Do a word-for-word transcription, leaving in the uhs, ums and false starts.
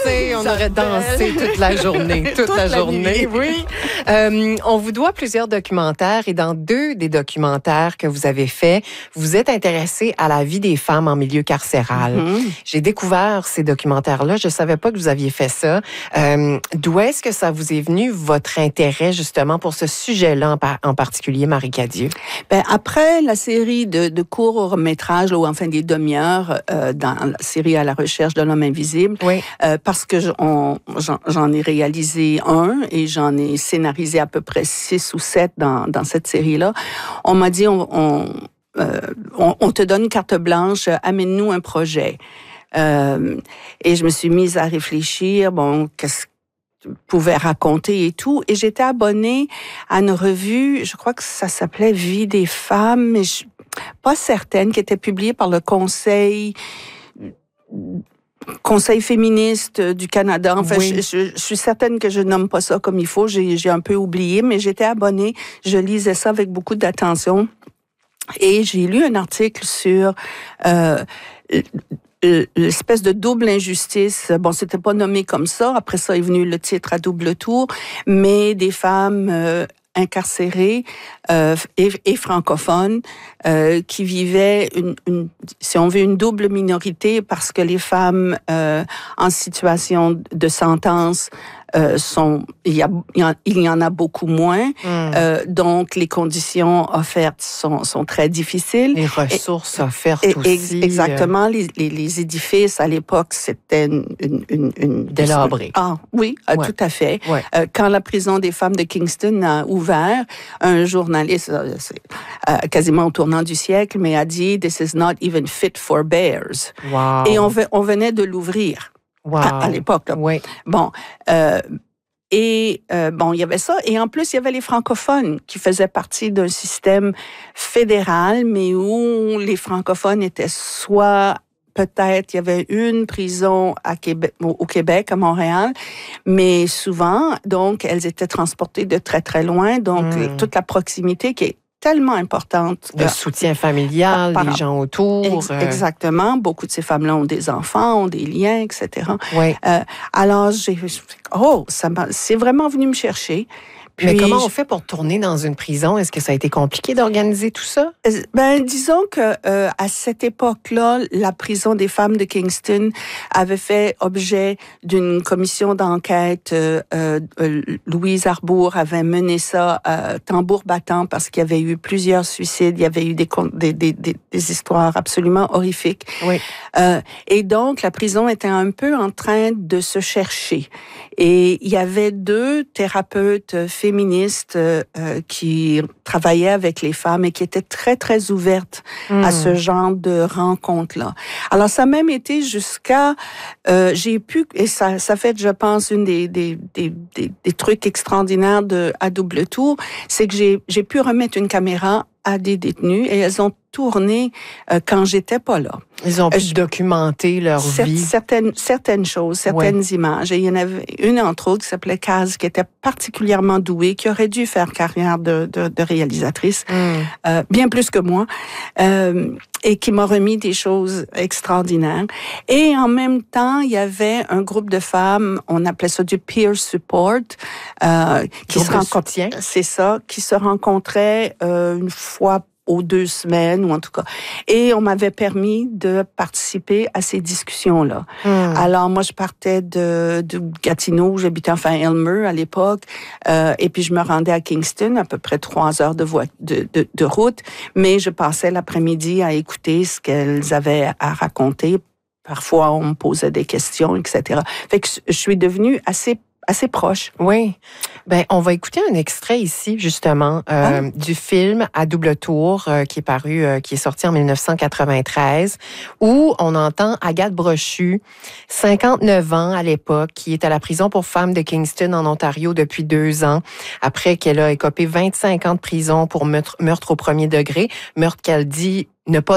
dansé, on aurait dansé toute la journée, toute, toute la, la journée, oui. Euh, on vous doit plusieurs documentaires et dans deux des documentaires que vous avez faits, vous êtes intéressé à la vie des femmes en milieu carcéral. Mm-hmm. J'ai découvert ces documentaires-là, je savais pas que vous aviez fait ça. Euh, d'où est-ce que ça vous est venu, votre intérêt justement pour ce sujet-là en, par- en particulier, Marie Cadieux? Ben, après la série de, de courts métrages, ou enfin des demi-heures, euh, dans la série À la recherche de l'homme invisible, oui. euh, parce que on, j'en, j'en ai réalisé un et j'en ai scénarisé à peu près six ou sept dans, dans cette série-là, on m'a dit, on, on, euh, on, on te donne carte blanche, amène-nous un projet. Euh, et je me suis mise à réfléchir, bon, qu'est-ce que je pouvais raconter et tout. Et j'étais abonnée à une revue, je crois que ça s'appelait Vie des femmes, mais je, pas certaine, qui était publiée par le Conseil... Conseil féministe du Canada. Enfin, oui. je, je, je suis certaine que je nomme pas ça comme il faut. J'ai, j'ai un peu oublié, mais j'étais abonnée. Je lisais ça avec beaucoup d'attention. Et j'ai lu un article sur euh, l'espèce de double injustice. Bon, c'était pas nommé comme ça. Après ça est venu le titre à double tour, mais des femmes euh, incarcérées euh, et, et francophones euh, qui vivaient, une, une, si on veut, une double minorité parce que les femmes euh, en situation de sentence Euh, sont, il y a, il y en a beaucoup moins, mm. euh, donc les conditions offertes sont, sont très difficiles. Les ressources et, offertes et, aussi. Exactement, les, les, les édifices à l'époque c'était une, une, une, une délabré. Ah oui, ouais. Tout à fait. Ouais. Euh, quand la prison des femmes de Kingston a ouvert, un journaliste, c'est, euh, quasiment au tournant du siècle, mais a dit "This is not even fit for bears." Wow. Et on, on venait de l'ouvrir. Wow. À, à l'époque. Là. Oui. Bon, euh, et euh, bon, il y avait ça. Et en plus, il y avait les francophones qui faisaient partie d'un système fédéral, mais où les francophones étaient soit peut-être, il y avait une prison à Québec, au Québec, à Montréal, mais souvent, donc, elles étaient transportées de très, très loin. Donc, mm. toute la proximité qui est tellement importante. Le soutien familial, par, par, les gens autour. Ex- exactement. Beaucoup de ces femmes-là ont des enfants, ont des liens, et cetera. Oui. Euh, alors, j'ai... Oh, ça m'a, c'est vraiment venu me chercher. Puis, mais comment on fait pour tourner dans une prison? Est-ce que ça a été compliqué d'organiser tout ça? Ben, disons que euh, à cette époque-là, la prison des femmes de Kingston avait fait objet d'une commission d'enquête. Euh, euh, Louise Arbour avait mené ça euh, tambour battant parce qu'il y avait eu plusieurs suicides, il y avait eu des, des, des, des, des histoires absolument horrifiques. Oui. Euh, et donc, la prison était un peu en train de se chercher. Et il y avait deux thérapeutes féministes euh, qui travaillaient avec les femmes et qui étaient très, très ouvertes mmh. à ce genre de rencontres-là. Alors, ça a même été jusqu'à... Euh, j'ai pu... Et ça, ça fait, je pense, une des, des, des, des, des trucs extraordinaires de à double tour, c'est que j'ai, j'ai pu remettre une caméra à des détenus et elles ont tourné euh, quand j'étais pas là. Ils ont pu je, documenter leur cer- vie. Certaines, certaines choses, certaines ouais. images. Et il y en avait une, entre autres, qui s'appelait Kaz, qui était particulièrement douée, qui aurait dû faire carrière de, de, de réalisatrice, mm. euh, bien plus que moi, euh, et qui m'a remis des choses extraordinaires. Et en même temps, il y avait un groupe de femmes, on appelait ça du peer support, euh, qui se rencontraient. C'est ça, qui se rencontraient euh, une fois aux deux semaines, ou en tout cas. Et on m'avait permis de participer à ces discussions-là. Mmh. Alors, moi, je partais de, de Gatineau, où j'habitais enfin Elmer à l'époque, euh, et puis je me rendais à Kingston, à peu près trois heures de, vo- de, de, de route, mais je passais l'après-midi à écouter ce qu'elles avaient à raconter. Parfois, on me posait des questions, et cetera. Fait que je suis devenue assez assez proche. Oui. Ben, on va écouter un extrait ici, justement, euh, ah. du film À double tour, euh, qui est paru, euh, qui est sorti en dix-neuf cent quatre-vingt-treize, où on entend Agathe Brochu, cinquante-neuf ans à l'époque, qui est à la prison pour femmes de Kingston, en Ontario, depuis deux ans, après qu'elle a écopé vingt-cinq ans de prison pour meurtre, meurtre au premier degré, meurtre qu'elle dit ne pas